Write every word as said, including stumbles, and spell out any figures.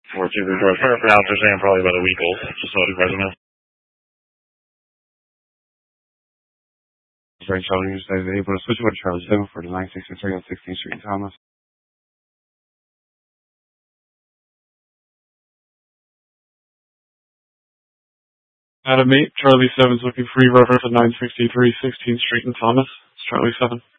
four two three four. Sorry for now, they're saying probably about a week old. Just so the resume. Sorry, Charlie, you said able to switch over to Charlie seven for the nine sixty-three on sixteenth Street in Thomas. Adam eight, Charlie seven's looking for reference at nine sixty-three sixteenth Street in Thomas. It's Charlie seven.